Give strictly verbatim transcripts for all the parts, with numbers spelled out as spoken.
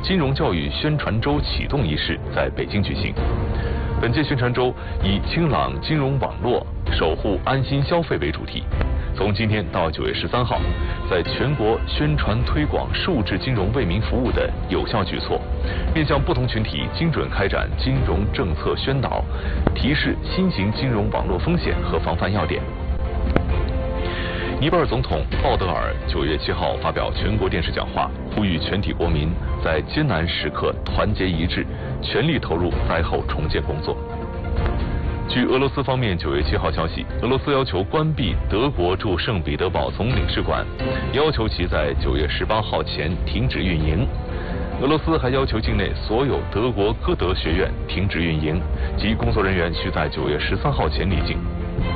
金融教育宣传周启动仪式在北京举行。本届宣传周以“清朗金融网络，守护安心消费”为主题。从今天到九月十三号，在全国宣传推广数字金融为民服务的有效举措，面向不同群体精准开展金融政策宣导，提示新型金融网络风险和防范要点。尼泊尔总统鲍德尔九月七号发表全国电视讲话，呼吁全体国民在艰难时刻团结一致，全力投入灾后重建工作。据俄罗斯方面九月七号消息，俄罗斯要求关闭德国驻圣彼得堡总领事馆，要求其在九月十八号前停止运营。俄罗斯还要求境内所有德国歌德学院停止运营，及工作人员需在九月十三号前离境。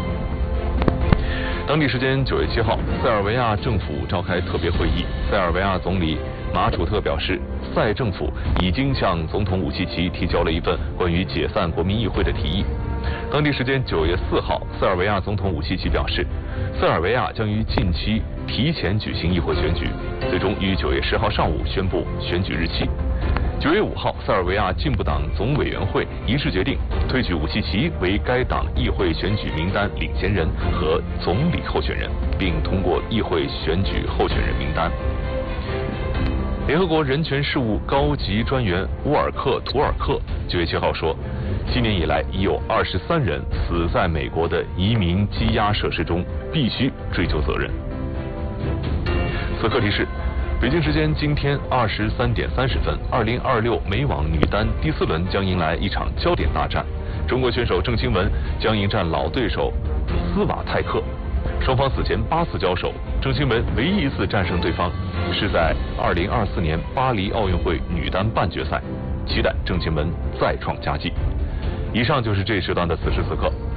当地时间九月七号，塞尔维亚政府召开特别会议，塞尔维亚总理马楚特表示，塞政府已经向总统武契奇提交了一份关于解散国民议会的提议。当地时间九月四号，塞尔维亚总统武契奇表示，塞尔维亚将于近期提前举行议会选举，最终于九月十号上午宣布选举日期。九月五号，塞尔维亚进步党总委员会一致决定推举武契奇为该党议会选举名单领衔人和总理候选人，并通过议会选举候选人名单。联合国人权事务高级专员乌尔克·图尔克九月七号说，今年以来已有二十三人死在美国的移民羁押设施中，必须追究责任。此刻提示：北京时间今天二十三点三十分，二零二六美网女单第四轮将迎来一场焦点大战，中国选手郑钦文将迎战老对手斯瓦泰克。双方此前八次交手，郑钦文唯一一次战胜对方是在二零二四年巴黎奥运会女单半决赛，期待郑钦文再创佳绩。以上就是这一时段的此时此刻。